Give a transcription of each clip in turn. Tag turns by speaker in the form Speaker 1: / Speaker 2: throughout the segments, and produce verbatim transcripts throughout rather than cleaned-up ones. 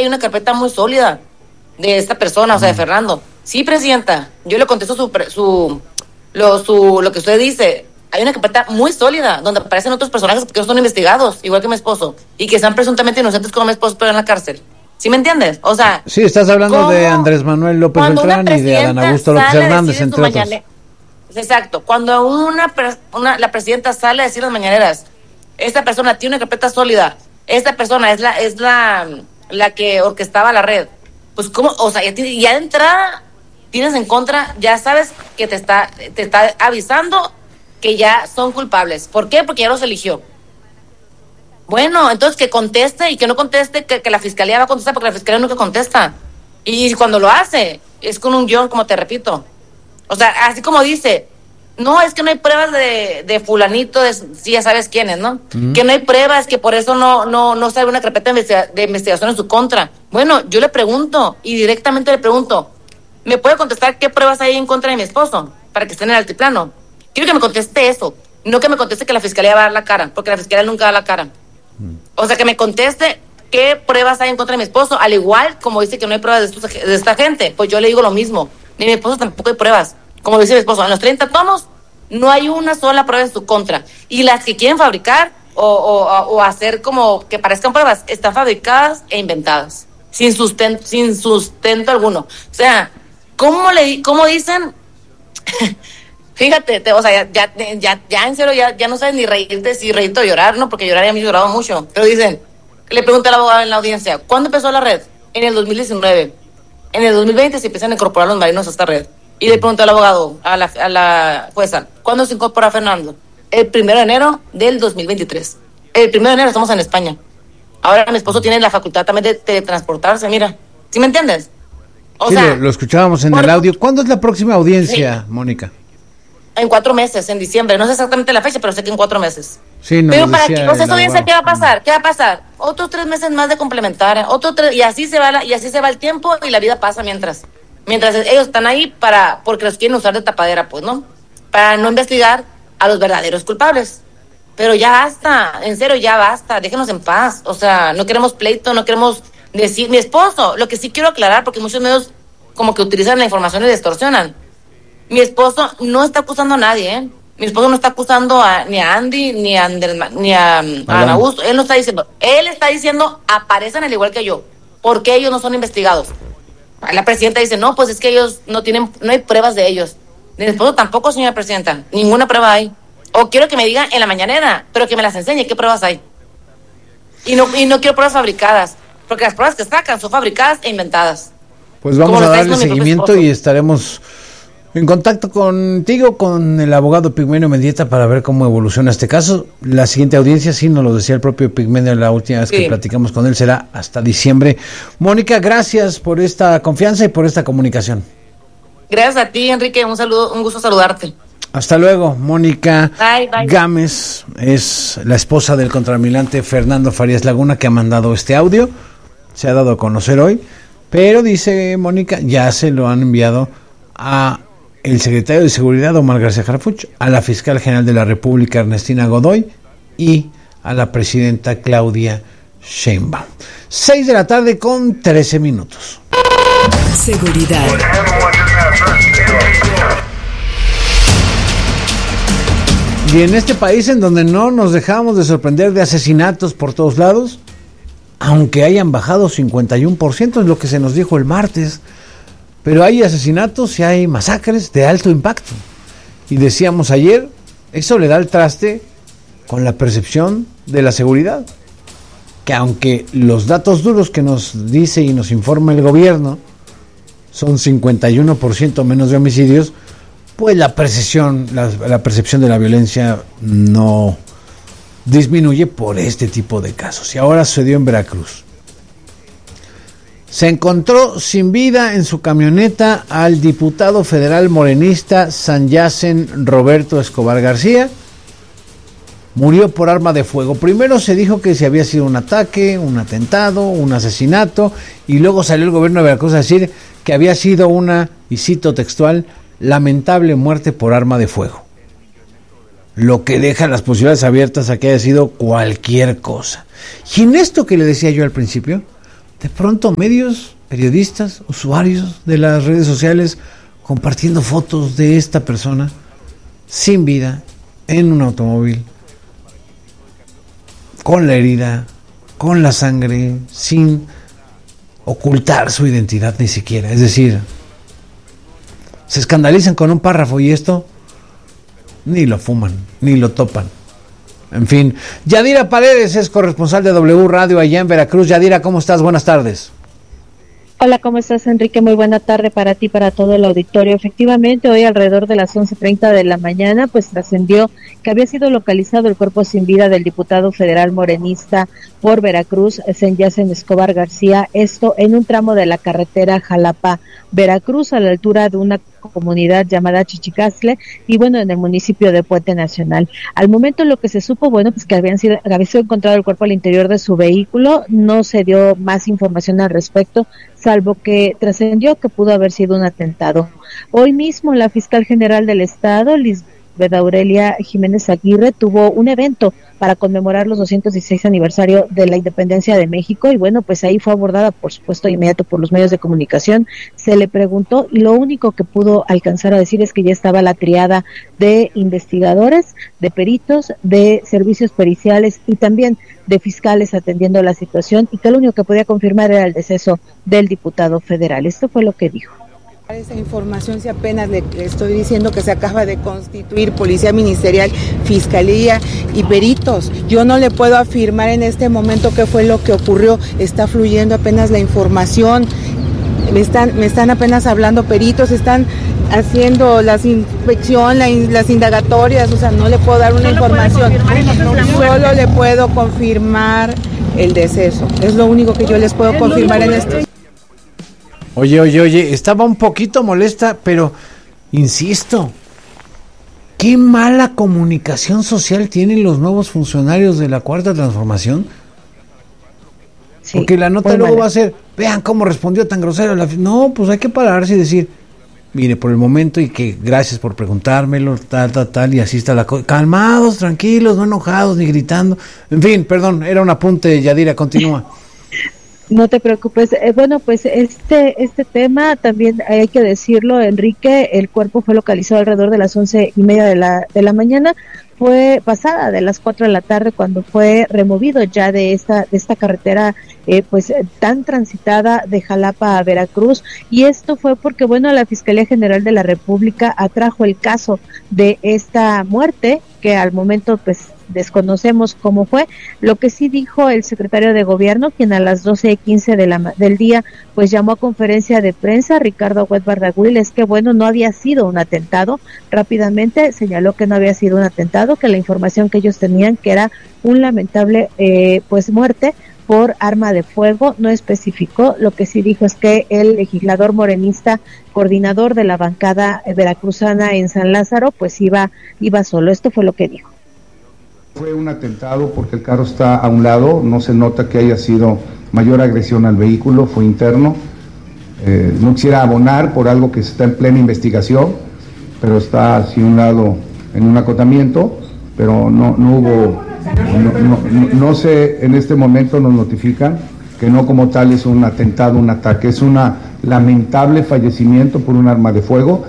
Speaker 1: hay una carpeta muy sólida de esta persona, o sea, de Fernando. Sí, presidenta, yo le contesto su, su, lo, su, lo que usted dice. Hay una carpeta muy sólida donde aparecen otros personajes que no son investigados, igual que mi esposo, y que están presuntamente inocentes como mi esposo, pero en la cárcel. ¿Sí me entiendes? O sea...
Speaker 2: Sí, estás hablando de Andrés Manuel López Beltrán y de Adán Augusto López Hernández, entre otros. Mañane...
Speaker 1: Exacto. Cuando una, una la presidenta sale a decir las mañaneras, esta persona tiene una carpeta sólida, esta persona es la es la, la que orquestaba la red, pues cómo, o sea, ya, ya de entrada tienes en contra, ya sabes que te está, te está avisando que ya son culpables. ¿Por qué? Porque ya los eligió. Bueno, entonces que conteste y que no conteste, que, que la fiscalía va a contestar, porque la fiscalía nunca contesta. Y cuando lo hace, es con un guión, como te repito. O sea, así como dice, no, es que no hay pruebas de, de fulanito, de, sí, ya sabes quién es, ¿no? Uh-huh. Que no hay pruebas, que por eso no no no sale una carpeta de, investiga- de investigación en su contra. Bueno, yo le pregunto, y directamente le pregunto, ¿me puede contestar qué pruebas hay en contra de mi esposo? Para que esté en el altiplano. Quiero que me conteste eso, no que me conteste que la fiscalía va a dar la cara, porque la fiscalía nunca da la cara. Uh-huh. O sea, que me conteste qué pruebas hay en contra de mi esposo, al igual como dice que no hay pruebas de, estos, de esta gente, pues yo le digo lo mismo. Ni mi esposo tampoco hay pruebas. Como dice mi esposo, en los treinta tomos no hay una sola prueba en su contra. Y las que quieren fabricar o, o, o hacer como que parezcan pruebas, están fabricadas e inventadas, sin sustento, sin sustento alguno. O sea, ¿cómo le cómo dicen? Fíjate, te, o sea, ya, ya, ya, ya en serio, ya, ya no sabes ni reírte, si reírte o llorar, ¿no? Porque llorar ya me he llorado mucho. Pero dicen, le pregunta al abogado en la audiencia, ¿cuándo empezó la red? En el dos mil diecinueve. En el dos mil veinte se empiezan a incorporar los marinos a esta red. Y le pregunta al abogado, a la, a la jueza, ¿cuándo se incorpora Fernando? El primero de enero del dos mil veintitrés. El primero de enero estamos en España. Ahora mi esposo tiene la facultad también de teletransportarse, mira. ¿Sí me entiendes? O
Speaker 2: sí,
Speaker 1: sea,
Speaker 2: lo, lo escuchábamos en por... el audio. ¿Cuándo es la próxima audiencia, sí, Mónica?
Speaker 1: En cuatro meses, en diciembre. No sé exactamente la fecha, pero sé que en cuatro meses.
Speaker 2: Sí, no.
Speaker 1: Pero para que, o sea, esta audiencia, ¿qué va a pasar? ¿Qué va a pasar? Otros tres meses más de complementar, otros tres, y así se va la, y así se va el tiempo y la vida pasa mientras. Mientras ellos están ahí para, porque los quieren usar de tapadera, pues, ¿no? Para no investigar a los verdaderos culpables. Pero ya basta, en serio, ya basta, déjenos en paz. O sea, no queremos pleito, no queremos decir, mi esposo, lo que sí quiero aclarar, porque muchos medios como que utilizan la información y distorsionan. Mi esposo no está acusando a nadie, ¿eh? Mi esposo no está acusando a, ni a Andy, ni a, Andel, ni a, a Ana Augusto. Él no está diciendo, él está diciendo, aparecen al igual que yo, porque ellos no son investigados. La presidenta dice, no, pues es que ellos no tienen, no hay pruebas de ellos. De mi esposo tampoco, señora presidenta, ninguna prueba hay. O quiero que me digan en la mañanera, pero que me las enseñe qué pruebas hay. Y no, y no quiero pruebas fabricadas, porque las pruebas que sacan son fabricadas e inventadas.
Speaker 2: Pues vamos a darle seguimiento y estaremos en contacto contigo, con el abogado Pigmenio Mendieta, para ver cómo evoluciona este caso. La siguiente audiencia, sí, nos lo decía el propio Pigmenio la última vez sí. que platicamos con él, será hasta diciembre. Mónica, gracias por esta confianza y por esta comunicación.
Speaker 1: Gracias a ti, Enrique, un saludo, un gusto saludarte.
Speaker 2: Hasta luego. Mónica
Speaker 1: bye, bye.
Speaker 2: Gámez es la esposa del contraalmirante Fernando Farías Laguna, que ha mandado este audio, se ha dado a conocer hoy, pero dice Mónica, ya se lo han enviado a el secretario de Seguridad, Omar García Harfuch, a la fiscal general de la República, Ernestina Godoy, y a la presidenta Claudia Sheinbaum. Seis de la tarde con trece minutos.
Speaker 3: Seguridad.
Speaker 2: Y en este país en donde no nos dejamos de sorprender de asesinatos por todos lados, aunque hayan bajado cincuenta y uno por ciento, es lo que se nos dijo el martes, pero hay asesinatos y hay masacres de alto impacto. Y decíamos ayer, eso le da el traste con la percepción de la seguridad, que aunque los datos duros que nos dice y nos informa el gobierno son cincuenta y uno por ciento menos de homicidios, pues la percepción, la, la percepción de la violencia no disminuye por este tipo de casos. Y ahora sucedió en Veracruz. Se encontró sin vida en su camioneta al diputado federal morenista Sanyacen Roberto Escobar García. Murió por arma de fuego. Primero se dijo que si había sido un ataque, un atentado, un asesinato, y luego salió el gobierno de Veracruz a decir que había sido una, y cito textual, lamentable muerte por arma de fuego. Lo que deja las posibilidades abiertas a que haya sido cualquier cosa. Y en esto que le decía yo al principio, de pronto medios, periodistas, usuarios de las redes sociales compartiendo fotos de esta persona sin vida en un automóvil, con la herida, con la sangre, sin ocultar su identidad ni siquiera. Es decir, se escandalizan con un párrafo y esto ni lo fuman, ni lo topan. En fin, Yadira Paredes es corresponsal de W Radio allá en Veracruz. Yadira, ¿cómo estás? Buenas tardes.
Speaker 4: Hola, ¿cómo estás, Enrique? Muy buena tarde para ti, para todo el auditorio. Efectivamente, hoy alrededor de las once treinta de la mañana, pues trascendió que había sido localizado el cuerpo sin vida del diputado federal morenista por Veracruz, Senyacen Escobar García, esto en un tramo de la carretera Jalapa-Veracruz, a la altura de una comunidad llamada Chichicastle, y bueno, en el municipio de Puente Nacional. Al momento lo que se supo, bueno, pues que habían sido, había sido encontrado el cuerpo al interior de su vehículo, no se dio más información al respecto, salvo que trascendió que pudo haber sido un atentado. Hoy mismo la fiscal general del estado, Lisbeth Aurelia Jiménez Aguirre, tuvo un evento para conmemorar los doscientos dieciséis aniversario de la independencia de México, y bueno, pues ahí fue abordada, por supuesto, de inmediato por los medios de comunicación. Se le preguntó y lo único que pudo alcanzar a decir es que ya estaba la triada de investigadores, de peritos, de servicios periciales y también de fiscales atendiendo la situación, y que lo único que podía confirmar era el deceso del diputado federal. Esto fue lo que dijo.
Speaker 5: Esa información, si apenas le estoy diciendo que se acaba de constituir Policía Ministerial, Fiscalía y peritos. Yo no le puedo afirmar en este momento qué fue lo que ocurrió. Está fluyendo apenas la información. Me están, me están apenas hablando peritos, están haciendo la inspección, la, las indagatorias, o sea, no le puedo dar una información. Solo le puedo confirmar el deceso. Es lo único que yo les puedo confirmar en esto.
Speaker 2: Oye, oye, oye, estaba un poquito molesta, pero insisto, qué mala comunicación social tienen los nuevos funcionarios de la Cuarta Transformación. Sí, porque la nota luego mala. Va a ser, vean cómo respondió tan grosero. La... No, pues hay que pararse y decir, mire, por el momento y que gracias por preguntármelo, tal, tal, tal, y así está la cosa. Calmados, tranquilos, no enojados ni gritando. En fin, perdón, era un apunte, Yadira, continúa.
Speaker 4: No te preocupes. Eh, bueno, pues este este tema también hay que decirlo, Enrique, el cuerpo fue localizado alrededor de las once y media de la de la mañana, fue pasada de las cuatro de la tarde cuando fue removido ya de esta de esta carretera eh, pues tan transitada de Jalapa a Veracruz, y esto fue porque bueno, la Fiscalía General de la República atrajo el caso de esta muerte, que al momento pues desconocemos cómo fue. Lo que sí dijo el secretario de Gobierno, quien a las doce y quince de la, del día pues llamó a conferencia de prensa, Ricardo Agüed Bardagüil, es que bueno, no había sido un atentado. Rápidamente señaló que no había sido un atentado, que la información que ellos tenían que era un lamentable eh, pues muerte por arma de fuego. No especificó. Lo que sí dijo es que el legislador morenista, coordinador de la bancada veracruzana en San Lázaro, pues iba iba solo. Esto fue lo que dijo.
Speaker 6: Fue un atentado porque el carro está a un lado, no se nota que haya sido mayor agresión al vehículo, fue interno. Eh, no quisiera abonar por algo que está en plena investigación, pero está así a un lado en un acotamiento, pero no, no hubo, no, no, no, no sé, en este momento nos notifican que no como tal es un atentado, un ataque, es un lamentable fallecimiento por un arma de fuego.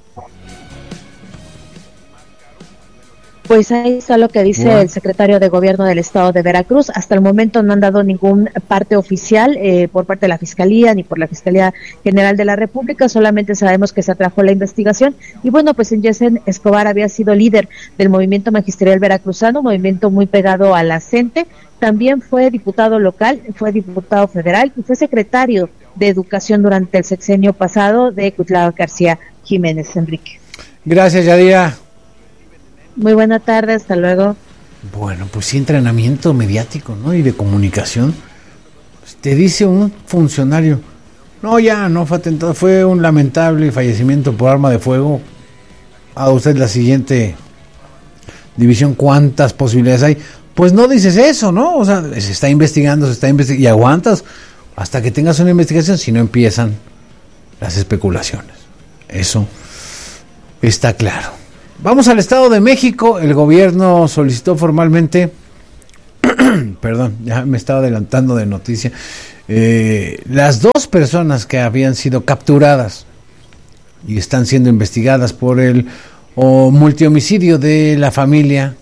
Speaker 4: Pues ahí está lo que dice bueno. el secretario de Gobierno del Estado de Veracruz. Hasta el momento no han dado ningún parte oficial eh, por parte de la Fiscalía ni por la Fiscalía General de la República, solamente sabemos que se atrajo la investigación. Y bueno, pues Senyacen Escobar había sido líder del movimiento magisterial veracruzano, un movimiento muy pegado a la gente. También fue diputado local, fue diputado federal y fue secretario de Educación durante el sexenio pasado de Cuitlava García Jiménez. Enrique.
Speaker 2: Gracias, Yadira.
Speaker 4: Muy buena tarde, hasta luego.
Speaker 2: Bueno, pues sí, entrenamiento mediático, ¿no? Y de comunicación. Pues te dice un funcionario, no, ya, no fue atentado, fue un lamentable fallecimiento por arma de fuego. A usted la siguiente división, ¿cuántas posibilidades hay? Pues no dices eso, ¿no? O sea, se está investigando, se está investigando, y aguantas hasta que tengas una investigación, si no empiezan las especulaciones. Eso está claro. Vamos al Estado de México. El gobierno solicitó formalmente, perdón, ya me estaba adelantando de noticia, Eh, las dos personas que habían sido capturadas y están siendo investigadas por el o multihomicidio de la familia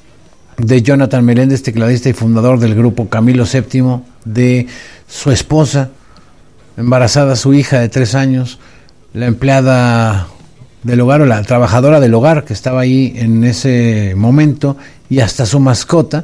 Speaker 2: de Jonathan Meléndez, tecladista y fundador del grupo Camilo séptimo, de su esposa, embarazada su hija de tres años, la empleada del hogar o la trabajadora del hogar que estaba ahí en ese momento, y hasta su mascota.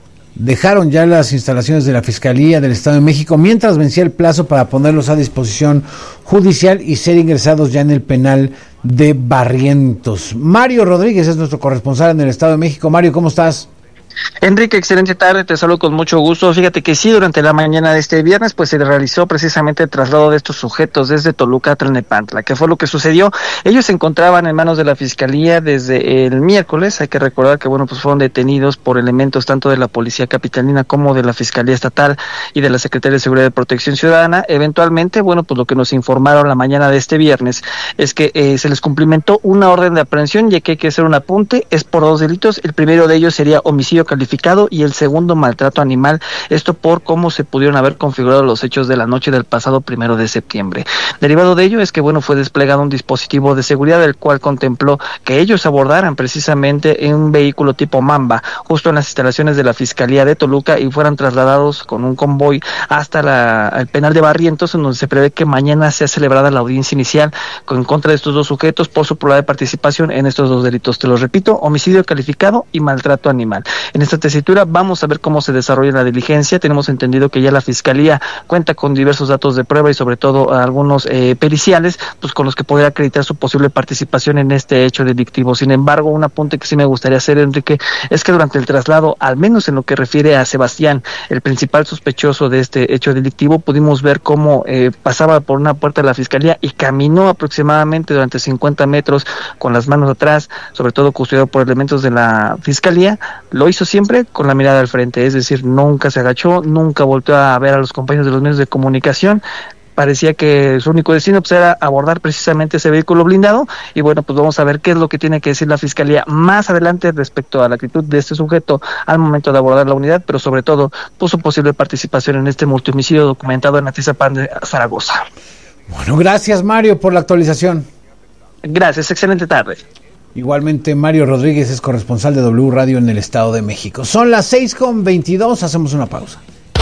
Speaker 2: Dejaron ya las instalaciones de la Fiscalía del Estado de México mientras vencía el plazo para ponerlos a disposición judicial y ser ingresados ya en el penal de Barrientos. Mario Rodríguez es nuestro corresponsal en el Estado de México. Mario, ¿cómo estás?
Speaker 7: Enrique, excelente tarde, te saludo con mucho gusto. Fíjate que sí, durante la mañana de este viernes pues se realizó precisamente el traslado de estos sujetos desde Toluca a Tlalnepantla. ¿Qué fue lo que sucedió? Ellos se encontraban en manos de la Fiscalía desde el miércoles. Hay que recordar que bueno, pues fueron detenidos por elementos tanto de la Policía Capitalina como de la Fiscalía Estatal y de la Secretaría de Seguridad y Protección Ciudadana. Eventualmente, bueno, pues lo que nos informaron la mañana de este viernes es que eh, se les cumplimentó una orden de aprehensión, ya que hay que hacer un apunte, es por dos delitos. El primero de ellos sería homicidio calificado y el segundo maltrato animal, esto por cómo se pudieron haber configurado los hechos de la noche del pasado primero de septiembre. Derivado de ello es que bueno, fue desplegado un dispositivo de seguridad el cual contempló que ellos abordaran precisamente en un vehículo tipo Mamba justo en las instalaciones de la Fiscalía de Toluca y fueran trasladados con un convoy hasta la, el penal de Barrientos, en donde se prevé que mañana sea celebrada la audiencia inicial en contra de estos dos sujetos por su probable participación en estos dos delitos. Te los repito, homicidio calificado y maltrato animal. En esta tesitura vamos a ver cómo se desarrolla la diligencia. Tenemos entendido que ya la Fiscalía cuenta con diversos datos de prueba y sobre todo algunos eh, periciales, pues con los que podría acreditar su posible participación en este hecho delictivo. Sin embargo, un apunte que sí me gustaría hacer, Enrique, es que durante el traslado, al menos en lo que refiere a Sebastián, el principal sospechoso de este hecho delictivo, pudimos ver cómo eh, pasaba por una puerta de la Fiscalía y caminó aproximadamente durante cincuenta metros con las manos atrás, sobre todo custodiado por elementos de la Fiscalía. Lo hizo siempre con la mirada al frente, es decir, nunca se agachó, nunca volteó a ver a los compañeros de los medios de comunicación. Parecía que su único destino pues, era abordar precisamente ese vehículo blindado y bueno, pues vamos a ver qué es lo que tiene que decir la Fiscalía más adelante respecto a la actitud de este sujeto al momento de abordar la unidad, pero sobre todo por su posible participación en este multihomicidio documentado en Atizapán de Zaragoza.
Speaker 2: Bueno, gracias Mario por la actualización.
Speaker 7: Gracias, excelente tarde.
Speaker 2: Igualmente, Mario Rodríguez es corresponsal de W Radio en el Estado de México. Son las seis con veintidós, hacemos una pausa.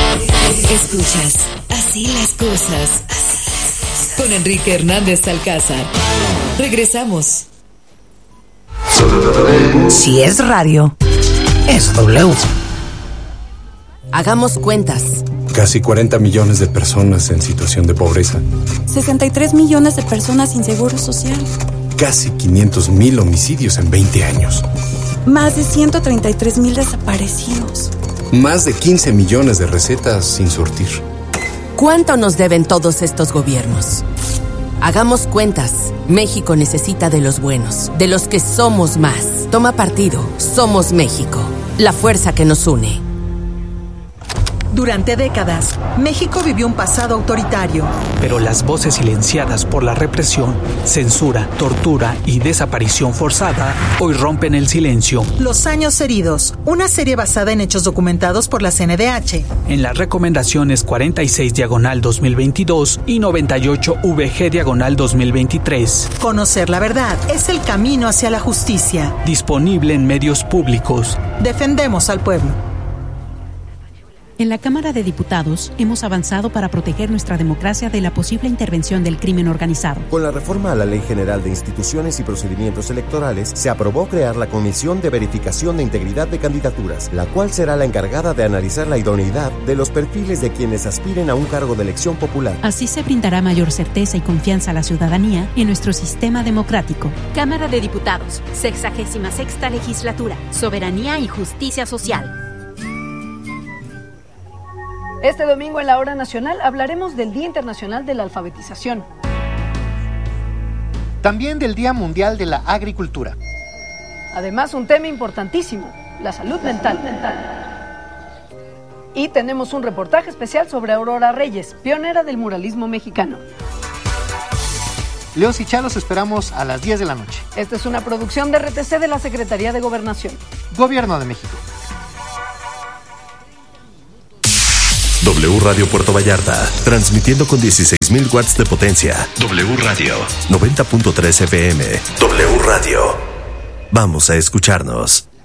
Speaker 3: Escuchas Así las cosas, con Enrique Hernández Alcázar. Regresamos.
Speaker 8: Si es radio, es W.
Speaker 9: Hagamos cuentas.
Speaker 10: Casi cuarenta millones de personas en situación de pobreza.
Speaker 11: sesenta y tres millones de personas sin seguro social.
Speaker 10: Casi quinientos mil homicidios en veinte años.
Speaker 11: Más de ciento treinta y tres mil desaparecidos.
Speaker 10: Más de quince millones de recetas sin surtir.
Speaker 9: ¿Cuánto nos deben todos estos gobiernos? Hagamos cuentas. México necesita de los buenos, de los que somos más. Toma partido. Somos México. La fuerza que nos une.
Speaker 8: Durante décadas, México vivió un pasado autoritario.
Speaker 12: Pero las voces silenciadas por la represión, censura, tortura y desaparición forzada hoy rompen el silencio.
Speaker 8: Los años heridos, una serie basada en hechos documentados por la C N D H.
Speaker 12: En las recomendaciones cuarenta y seis diagonal dos mil veintidós y noventa y ocho V G diagonal dos mil veintitrés.
Speaker 8: Conocer la verdad es el camino hacia la justicia.
Speaker 12: Disponible en medios públicos.
Speaker 8: Defendemos al pueblo.
Speaker 13: En la Cámara de Diputados hemos avanzado para proteger nuestra democracia de la posible intervención del crimen organizado.
Speaker 14: Con la reforma a la Ley General de Instituciones y Procedimientos Electorales, se aprobó crear la Comisión de Verificación de Integridad de Candidaturas, la cual será la encargada de analizar la idoneidad de los perfiles de quienes aspiren a un cargo de elección popular.
Speaker 13: Así se brindará mayor certeza y confianza a la ciudadanía en nuestro sistema democrático.
Speaker 15: Cámara de Diputados, sexagésima sexta legislatura, soberanía y justicia social.
Speaker 16: Este domingo en la Hora Nacional hablaremos del Día Internacional de la Alfabetización.
Speaker 17: También del Día Mundial de la Agricultura.
Speaker 16: Además, un tema importantísimo, la salud mental. Y tenemos un reportaje especial sobre Aurora Reyes, pionera del muralismo mexicano.
Speaker 17: Leos y Chalos esperamos a las diez de la noche.
Speaker 16: Esta es una producción de R T C de la Secretaría de Gobernación.
Speaker 17: Gobierno de México.
Speaker 18: W W Radio Puerto Vallarta, transmitiendo con dieciséis mil watts de potencia. W Radio noventa punto tres F M. W Radio. Vamos a escucharnos.